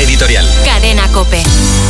editorial. Cadena COPE.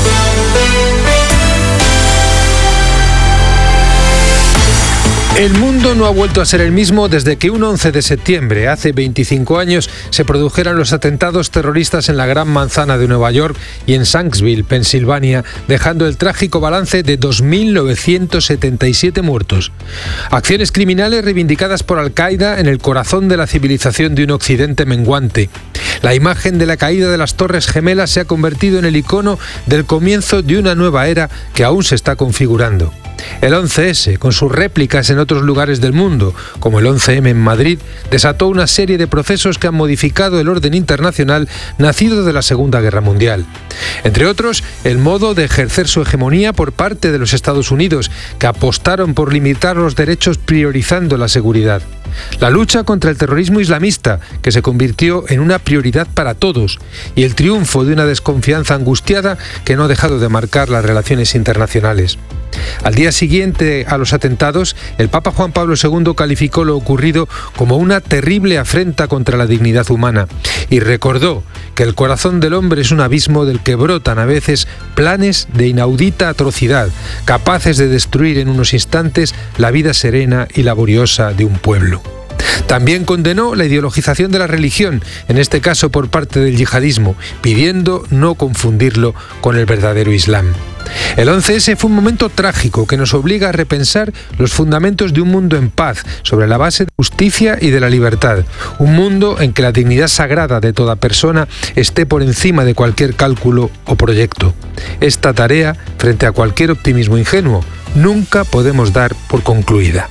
El mundo no ha vuelto a ser el mismo desde que un 11 de septiembre, hace 25 años, se produjeran los atentados terroristas en la Gran Manzana de Nueva York y en Shanksville, Pensilvania, dejando el trágico balance de 2.977 muertos. Acciones criminales reivindicadas por Al-Qaeda en el corazón de la civilización de un occidente menguante. La imagen de la caída de las Torres Gemelas se ha convertido en el icono del comienzo de una nueva era que aún se está configurando. El 11S, con sus réplicas en otros lugares del mundo, como el 11M en Madrid, desató una serie de procesos que han modificado el orden internacional nacido de la Segunda Guerra Mundial. Entre otros, el modo de ejercer su hegemonía por parte de los Estados Unidos, que apostaron por limitar los derechos priorizando la seguridad. La lucha contra el terrorismo islamista, que se convirtió en una prioridad para todos, y el triunfo de una desconfianza angustiada que no ha dejado de marcar las relaciones internacionales. Al día siguiente a los atentados, el Papa Juan Pablo II calificó lo ocurrido como una terrible afrenta contra la dignidad humana y recordó que el corazón del hombre es un abismo del que brotan a veces planes de inaudita atrocidad, capaces de destruir en unos instantes la vida serena y laboriosa de un pueblo. También condenó la ideologización de la religión, en este caso por parte del yihadismo, pidiendo no confundirlo con el verdadero Islam. El 11S fue un momento trágico que nos obliga a repensar los fundamentos de un mundo en paz, sobre la base de justicia y de la libertad. Un mundo en que la dignidad sagrada de toda persona esté por encima de cualquier cálculo o proyecto. Esta tarea, frente a cualquier optimismo ingenuo, nunca podemos dar por concluida.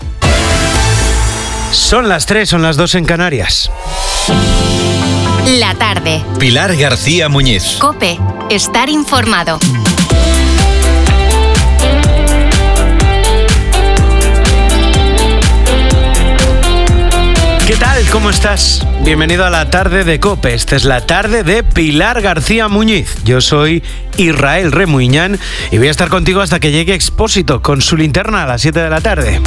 Son las 3, son las 2 en Canarias. La tarde. Pilar García Muñiz. COPE. Estar informado. ¿Qué tal? ¿Cómo estás? Bienvenido a la tarde de COPE. Esta es la tarde de Pilar García Muñiz. Yo soy Israel Remuñán y voy a estar contigo hasta que llegue Expósito con su linterna a las 7 de la tarde.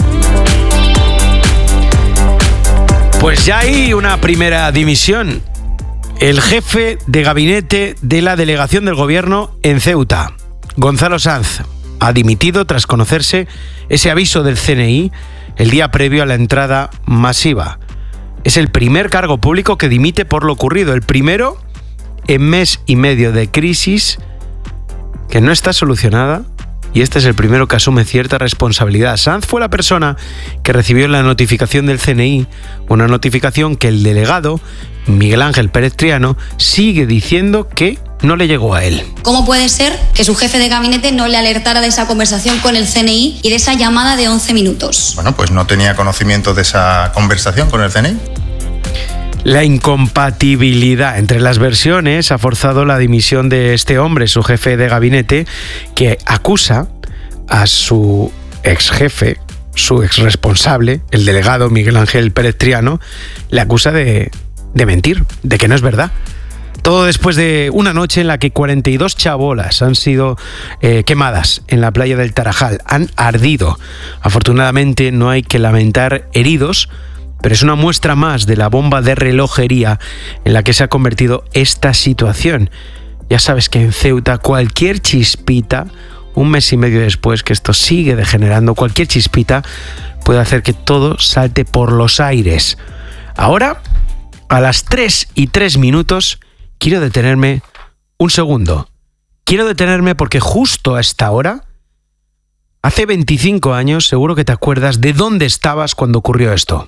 Pues ya hay una primera dimisión. El jefe de gabinete de la delegación del gobierno en Ceuta, Gonzalo Sanz, ha dimitido tras conocerse ese aviso del CNI el día previo a la entrada masiva. Es el primer cargo público que dimite por lo ocurrido, el primero en mes y medio de crisis que no está solucionada. Y este es el primero que asume cierta responsabilidad. Sanz fue la persona que recibió la notificación del CNI, una notificación que el delegado, Miguel Ángel Pérez Triano, sigue diciendo que no le llegó a él. ¿Cómo puede ser que su jefe de gabinete no le alertara de esa conversación con el CNI y de esa llamada de 11 minutos? Bueno, pues no tenía conocimiento de esa conversación con el CNI. La incompatibilidad entre las versiones ha forzado la dimisión de este hombre, su jefe de gabinete, que acusa a su ex jefe, su ex responsable, el delegado Miguel Ángel Pérez Triano, le acusa de mentir, de que no es verdad. Todo después de una noche en la que 42 chabolas han sido quemadas en la playa del Tarajal, han ardido. Afortunadamente no hay que lamentar heridos, pero es una muestra más de la bomba de relojería en la que se ha convertido esta situación. Ya sabes que en Ceuta cualquier chispita, un mes y medio después que esto sigue degenerando, cualquier chispita puede hacer que todo salte por los aires. Ahora, a las 3:03, quiero detenerme un segundo. Quiero detenerme porque justo a esta hora, hace 25 años, seguro que te acuerdas de dónde estabas cuando ocurrió esto.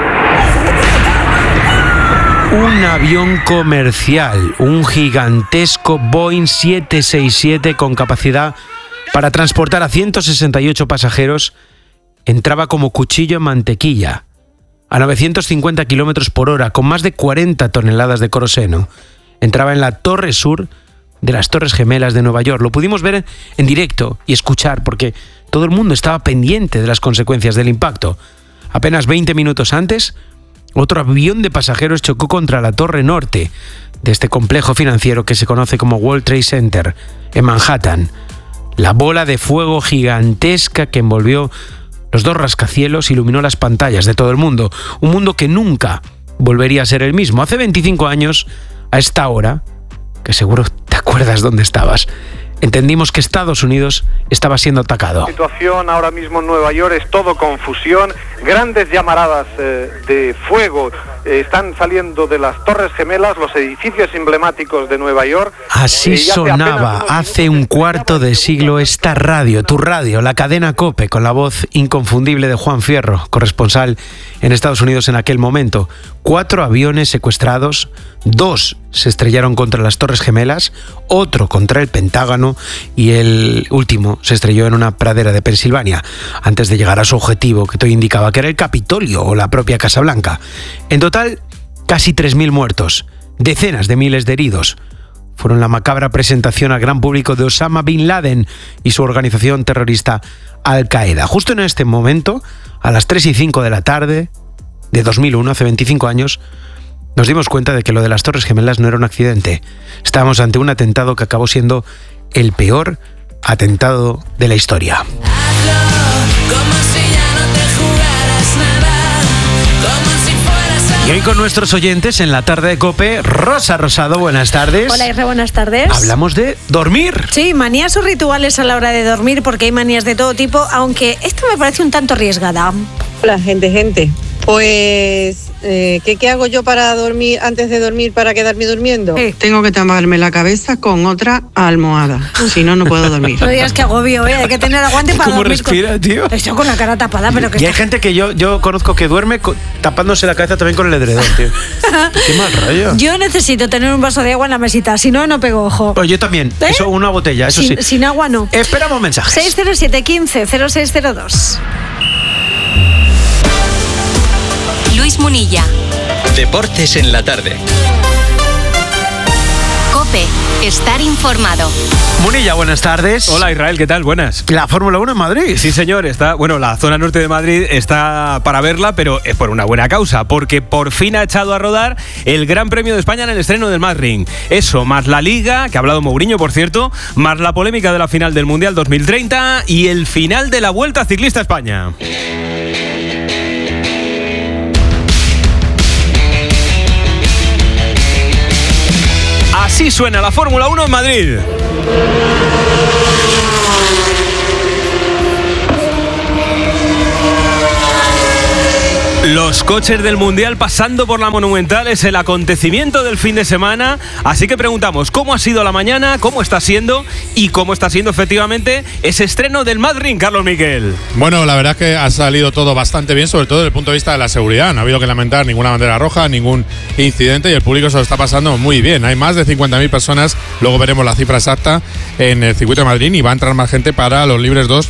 Un avión comercial, un gigantesco Boeing 767 con capacidad para transportar a 168 pasajeros, entraba como cuchillo en mantequilla, a 950 kilómetros por hora, con más de 40 toneladas de queroseno. Entraba en la torre sur de las Torres Gemelas de Nueva York. Lo pudimos ver en directo y escuchar porque todo el mundo estaba pendiente de las consecuencias del impacto. Apenas 20 minutos antes, otro avión de pasajeros chocó contra la torre norte de este complejo financiero que se conoce como World Trade Center, en Manhattan. La bola de fuego gigantesca que envolvió los dos rascacielos iluminó las pantallas de todo el mundo. Un mundo que nunca volvería a ser el mismo. Hace 25 años, a esta hora, que seguro te acuerdas recuerdas dónde estabas. Entendimos que Estados Unidos estaba siendo atacado. La situación ahora mismo en Nueva York es todo confusión, grandes llamaradas de fuego están saliendo de las Torres Gemelas, los edificios emblemáticos de Nueva York. Así sonaba hace un cuarto de siglo esta radio, tu radio, la cadena COPE, con la voz inconfundible de Juan Fierro, corresponsal en Estados Unidos en aquel momento. 4 aviones secuestrados, 2 se estrellaron contra las Torres Gemelas, otro contra el Pentágono y el último se estrelló en una pradera de Pensilvania, antes de llegar a su objetivo, que todo indicaba que era el Capitolio o la propia Casa Blanca. En total, casi 3.000 muertos, decenas de miles de heridos. Fueron la macabra presentación al gran público de Osama Bin Laden y su organización terrorista Al-Qaeda. Justo en este momento, a las 3:05 de la tarde de 2001, hace 25 años, nos dimos cuenta de que lo de las Torres Gemelas no era un accidente. Estábamos ante un atentado que acabó siendo el peor atentado de la historia. Y hoy con nuestros oyentes en la tarde de COPE, Rosa Rosado, buenas tardes. Hola Isra, buenas tardes. Hablamos de dormir. Sí, manías o rituales a la hora de dormir, porque hay manías de todo tipo, aunque esto me parece un tanto arriesgada. Hola, gente. Pues, ¿qué hago yo para dormir, antes de dormir, para quedarme durmiendo? Tengo que taparme la cabeza con otra almohada, si no, no puedo dormir. No digas que agobio, hay que tener aguante para ¿Cómo dormir. respira, tío? Eso con la cara tapada, pero que Y hay gente que yo conozco que duerme tapándose la cabeza también con el edredón, tío. Qué mal rollo. Yo necesito tener un vaso de agua en la mesita, si no, no pego ojo. Pues yo también, eso, una botella, eso sin, sí. Sin agua no. Esperamos mensajes. 607 15 0602. Luis Munilla. Deportes en la tarde. COPE. Estar informado. Munilla, buenas tardes. Hola Israel, ¿qué tal? Buenas. La Fórmula 1 en Madrid. Sí señor, la zona norte de Madrid está para verla, pero es por una buena causa, porque por fin ha echado a rodar el Gran Premio de España en el estreno del Madrid. Eso, más la Liga, que ha hablado Mourinho, por cierto, más la polémica de la final del Mundial 2030 y el final de la Vuelta Ciclista a España. Así suena la Fórmula 1 en Madrid. Los coches del Mundial pasando por la Monumental es el acontecimiento del fin de semana, así que preguntamos cómo ha sido la mañana, cómo está siendo y cómo está siendo efectivamente ese estreno del Madrid, Carlos Miquel. Bueno, la verdad es que ha salido todo bastante bien, sobre todo desde el punto de vista de la seguridad. No ha habido que lamentar ninguna bandera roja, ningún incidente y el público se lo está pasando muy bien. Hay más de 50.000 personas, luego veremos la cifra exacta en el circuito de Madrid y va a entrar más gente para los libres 2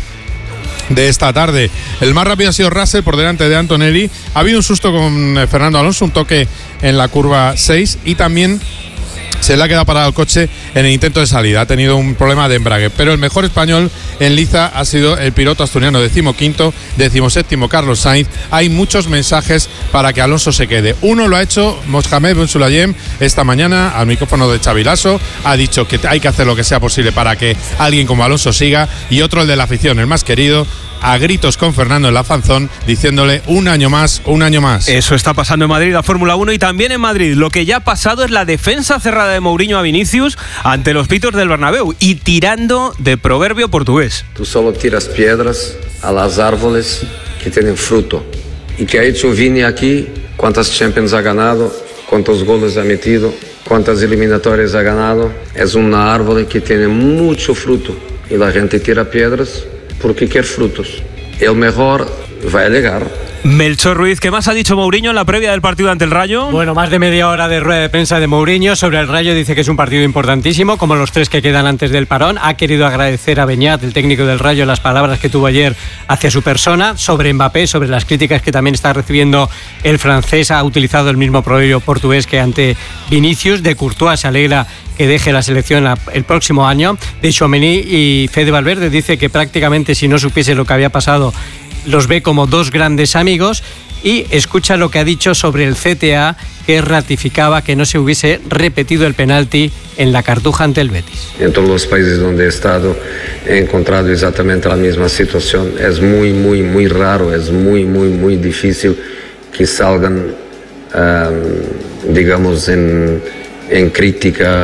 de esta tarde. El más rápido ha sido Russell por delante de Antonelli. Ha habido un susto con Fernando Alonso, un toque en la curva 6 y también se le ha quedado parado el coche en el intento de salida. Ha tenido un problema de embrague. Pero el mejor español en liza ha sido el piloto asturiano 15º, 17º Carlos Sainz. Hay muchos mensajes para que Alonso se quede. Uno lo ha hecho Mohamed Ben Sulayem esta mañana al micrófono de Xavi Lasso. Ha dicho que hay que hacer lo que sea posible para que alguien como Alonso siga. Y otro, el de la afición, el más querido, a gritos con Fernando en la fanzón, diciéndole un año más. Eso está pasando en Madrid, la Fórmula 1, y también en Madrid. Lo que ya ha pasado es la defensa cerrada de Mourinho a Vinicius ante los pitos del Bernabéu y tirando de proverbio portugués. Tú solo tiras piedras a las árboles que tienen fruto. ¿Y qué ha hecho Vini aquí? ¿Cuántas Champions ha ganado? ¿Cuántos goles ha metido? ¿Cuántas eliminatorias ha ganado? Es una árbol que tiene mucho fruto y la gente tira piedras porque quiere frutos. El mejor va a llegar. Melchor Ruiz, ¿qué más ha dicho Mourinho en la previa del partido ante el Rayo? Bueno, más de media hora de rueda de prensa de Mourinho sobre el Rayo. Dice que es un partido importantísimo, como los 3 que quedan antes del parón. Ha querido agradecer a Beñat, el técnico del Rayo, las palabras que tuvo ayer hacia su persona, sobre Mbappé, sobre las críticas que también está recibiendo el francés. Ha utilizado el mismo proverbio portugués que ante Vinicius. De Courtois se alegra que deje la selección el próximo año. De Tchouaméni y Fede Valverde dice que prácticamente, si no supiese lo que había pasado, los ve como 2 grandes amigos. Y escucha lo que ha dicho sobre el CTA, que ratificaba que no se hubiese repetido el penalti en la Cartuja ante el Betis. En todos los países donde he estado he encontrado exactamente la misma situación. Es muy, muy, muy raro, es muy, muy, muy difícil que salgan, digamos, en crítica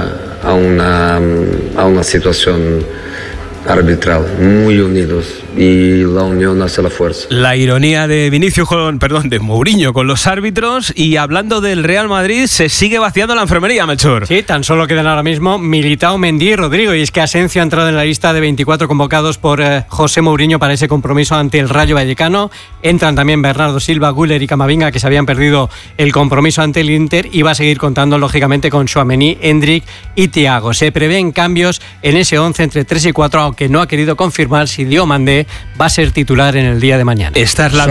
a una situación arbitral, muy unidos, y la unión hace la fuerza. La ironía de de Mourinho con los árbitros. Y hablando del Real Madrid, se sigue vaciando la enfermería, Melchor. Sí, tan solo quedan ahora mismo Militao, Mendy y Rodrigo, y es que Asensio ha entrado en la lista de 24 convocados por José Mourinho para ese compromiso ante el Rayo Vallecano. Entran también Bernardo Silva, Güler y Camavinga, que se habían perdido el compromiso ante el Inter, y va a seguir contando lógicamente con Tchouaméni, Endrick y Thiago. Se prevén cambios en ese 11 entre 3 y 4, aunque no ha querido confirmar si Diomandé va a ser titular en el día de mañana. Esta es la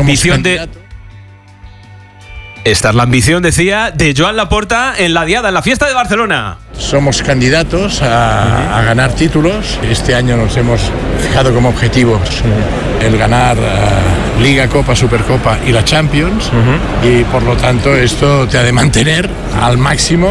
ambición, decía, de Joan Laporta en la Diada, en la fiesta de Barcelona. Somos candidatos a ganar títulos. Este año nos hemos fijado como objetivos el ganar Liga, Copa, Supercopa y la Champions. Y por lo tanto esto te ha de mantener al máximo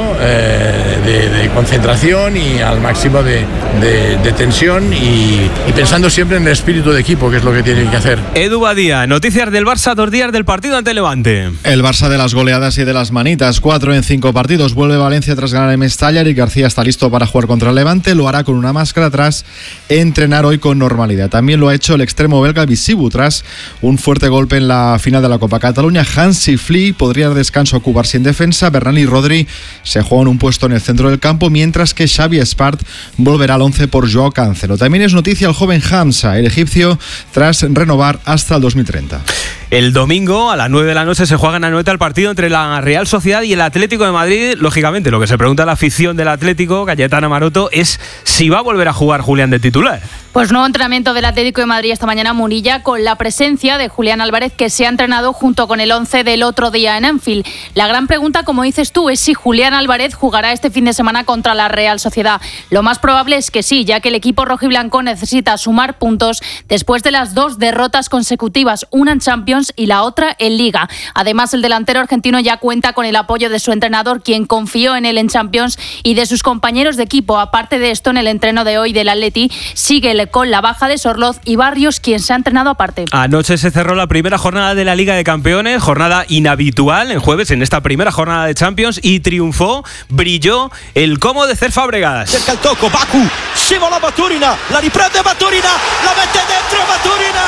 de concentración y al máximo de tensión y pensando siempre en el espíritu de equipo, que es lo que tienen que hacer. Edu Badía, noticias del Barça 2 días del partido ante Levante. El Barça de las goleadas y de las manitas, 4 en 5 partidos. Vuelve Valencia tras ganar en Mestalla y García está listo para jugar contra el Levante. Lo hará con una máscara tras entrenar hoy con normalidad. También lo ha hecho el extremo belga Bizibu tras un fuerte golpe en la final de la Copa Cataluña. Hansi Flick podría dar descanso a Cubarsí en defensa. Bernal y Rodri se juegan un puesto en el centro del campo, mientras que Xavi Espart volverá al 11 por Joao Cancelo. También es noticia el joven Hamza, el egipcio, tras renovar hasta el 2030. El domingo a las 9 de la noche se juega en Anoeta el partido entre la Real Sociedad y el Atlético de Madrid. Lógicamente, lo que se pregunta a la afición del Atlético, Cayetana Maroto, es si va a volver a jugar Julián de titular. Pues nuevo entrenamiento del Atlético de Madrid esta mañana, Munilla, con la presencia de Julián Álvarez, que se ha entrenado junto con el 11 del otro día en Anfield. La gran pregunta, como dices tú, es si Julián Álvarez jugará este fin de semana contra la Real Sociedad. Lo más probable es que sí, ya que el equipo rojiblanco necesita sumar puntos después de las 2 derrotas consecutivas, una en Champions y la otra en Liga. Además, el delantero argentino ya cuenta con el apoyo de su entrenador, quien confió en él en Champions, y de sus compañeros de equipo. Aparte de esto, en el entreno de hoy del Atleti sigue con la baja de Sorloz y Barrios, quien se ha entrenado aparte. Anoche se cerró la primera jornada de la Liga de Campeones, jornada inhabitual en jueves en esta primera jornada de Champions, y triunfó, brilló el Como de Cesc Fábregas. Cerca il tocco, Baku, scivola Baturina, la riprende Baturina, la mette dentro Baturina.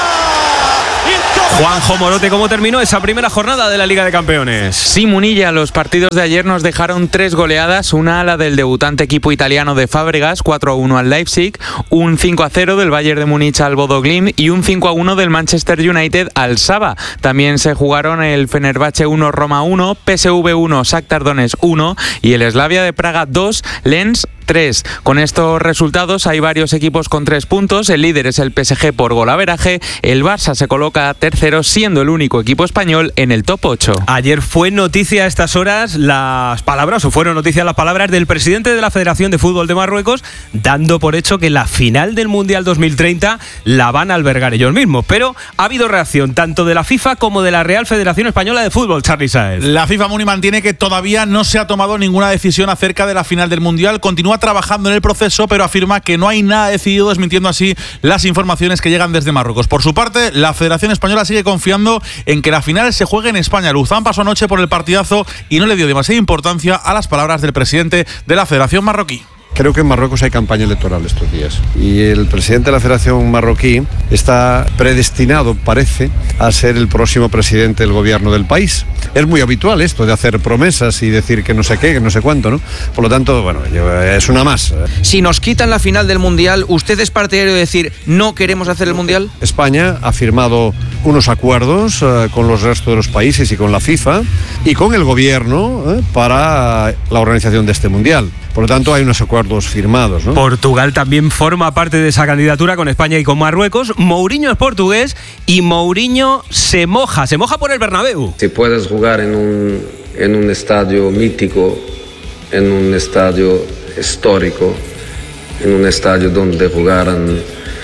Juanjo Morote, ¿cómo terminó esa primera jornada de la Liga de Campeones? Sí, Munilla, los partidos de ayer nos dejaron 3 goleadas, una a la del debutante equipo italiano de Fábregas, 4-1 al Leipzig, un 5-0 del Bayern de Múnich al Bodo Glimt y un 5-1 del Manchester United al Saba. También se jugaron el Fenerbahce 1, Roma 1, PSV 1, Shakhtar Donetsk 1 y el Slavia de Praga 2, Lens 3. Con estos resultados hay varios equipos con 3 puntos. El líder es el PSG por golaveraje. El Barça se coloca tercero, siendo el único equipo español en el top 8. Ayer fue noticia a estas horas fueron noticias las palabras del presidente de la Federación de Fútbol de Marruecos, dando por hecho que la final del Mundial 2030 la van a albergar ellos mismos. Pero ha habido reacción tanto de la FIFA como de la Real Federación Española de Fútbol, Charly Sáez. La FIFA, Muni, mantiene que todavía no se ha tomado ninguna decisión acerca de la final del Mundial. Continúa trabajando en el proceso, pero afirma que no hay nada decidido, desmintiendo así las informaciones que llegan desde Marruecos. Por su parte, la Federación Española sigue confiando en que la final se juegue en España. Luzán pasó anoche por el partidazo y no le dio demasiada importancia a las palabras del presidente de la Federación marroquí. Creo que en Marruecos hay campaña electoral estos días y el presidente de la Federación marroquí está predestinado, parece, a ser el próximo presidente del gobierno del país. Es muy habitual esto de hacer promesas y decir que no sé qué, que no sé cuánto, ¿no? Por lo tanto, bueno, es una más. Si nos quitan la final del Mundial, ¿usted es partidario de decir no queremos hacer el Mundial? España ha firmado unos acuerdos con los restos de los países y con la FIFA y con el gobierno para la organización de este Mundial. Por lo tanto, hay unos acuerdos firmados, ¿no? Portugal también forma parte de esa candidatura con España y con Marruecos. Mourinho es portugués y Mourinho se moja por el Bernabéu. Si puedes jugar en un estadio mítico, en un estadio histórico, en un estadio donde jugaran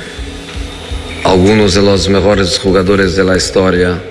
algunos de los mejores jugadores de la historia,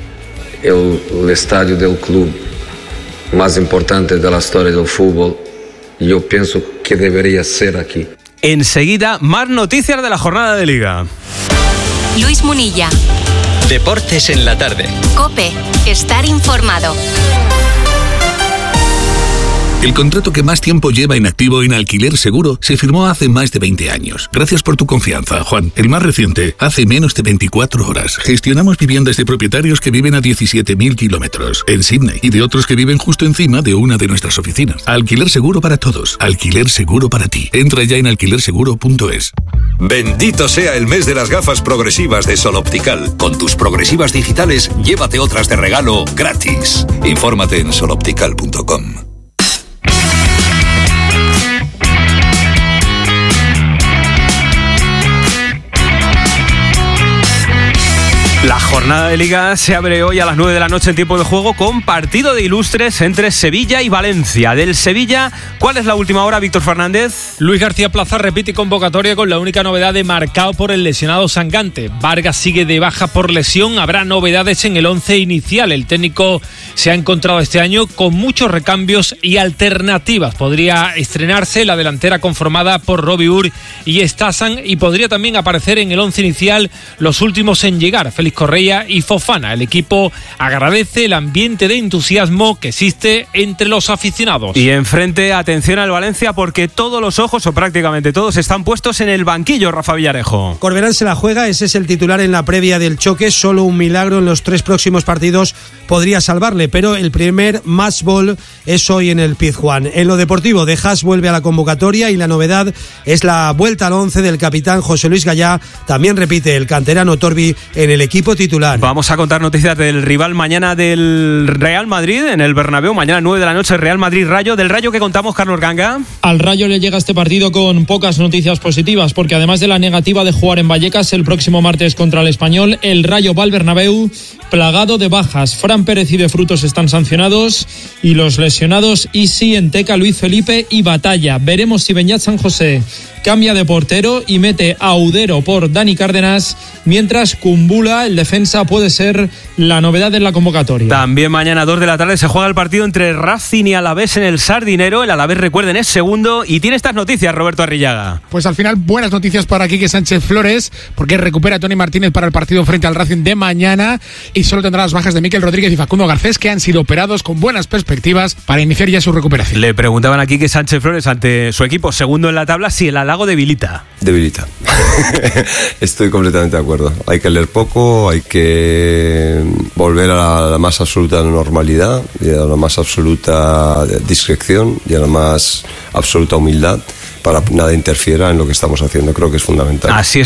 el estadio del club más importante de la historia del fútbol, yo pienso que debería ser aquí. Enseguida, más noticias de la jornada de Liga. Luis Munilla. Deportes en la tarde. COPE. Estar informado. El contrato que más tiempo lleva en activo en Alquiler Seguro se firmó hace más de 20 años. Gracias por tu confianza, Juan. El más reciente, hace menos de 24 horas. Gestionamos viviendas de propietarios que viven a 17.000 kilómetros en Sydney y de otros que viven justo encima de una de nuestras oficinas. Alquiler Seguro para todos. Alquiler Seguro para ti. Entra ya en alquilerseguro.es. Bendito sea el mes de las gafas progresivas de Sol Optical. Con tus progresivas digitales, llévate otras de regalo gratis. Infórmate en soloptical.com. La jornada de Liga se abre hoy a las 9 de la noche en tiempo de juego con partido de ilustres entre Sevilla y Valencia. Del Sevilla, ¿cuál es la última hora, Víctor Fernández? Luis García Plaza repite convocatoria con la única novedad de marcado por el lesionado Sangante. Vargas sigue de baja por lesión. Habrá novedades en el 11 inicial. El técnico se ha encontrado este año con muchos recambios y alternativas. Podría estrenarse la delantera conformada por Robbie Ur y Stasan, y podría también aparecer en el 11 inicial los últimos en llegar, Félix Correa y Fofana. El equipo agradece el ambiente de entusiasmo que existe entre los aficionados. Y enfrente, atención al Valencia, porque todos los ojos, o prácticamente todos, están puestos en el banquillo, Rafa Villarejo. Corberán se la juega, ese es el titular en la previa del choque. Solo un milagro en los 3 próximos partidos podría salvarle, pero el primer match ball es hoy en el Pizjuán. En lo deportivo, De Haas vuelve a la convocatoria y la novedad es la vuelta al 11 del capitán José Luis Gallá. También repite el canterano Torbi en el equipo titular. Vamos a contar noticias del rival mañana del Real Madrid en el Bernabéu. Mañana 9 de la noche, Real Madrid-Rayo. Del Rayo, que contamos, Carlos Ganga. Al Rayo le llega este partido con pocas noticias positivas, porque además de la negativa de jugar en Vallecas el próximo martes contra el Español, el Rayo va al Bernabéu plagado de bajas. Fran Pérez y De Frutos están sancionados y los lesionados Isi, Enteca, Luis Felipe y Batalla. Veremos si Beñat San José cambia de portero y mete a Udero por Dani Cárdenas, mientras Kumbula, el defensa, puede ser la novedad en la convocatoria. También mañana 2 de la tarde se juega el partido entre Racing y Alavés en el Sardinero. El Alavés, recuerden, es segundo y tiene estas noticias, Roberto Arrillaga. Pues al final buenas noticias para Quique Sánchez Flores, porque recupera a Tony Martínez para el partido frente al Racing de mañana y solo tendrá las bajas de Mikel Rodríguez y Facundo Garcés, que han sido operados con buenas perspectivas para iniciar ya su recuperación. Le preguntaban a Quique Sánchez Flores, ante su equipo segundo en la tabla, si el halago debilita. Debilita. Estoy completamente de acuerdo. Hay que leer poco, hay que volver a la más absoluta normalidad y a la más absoluta discreción y a la más absoluta humildad para que nada interfiera en lo que estamos haciendo. Creo que es fundamental. Así es.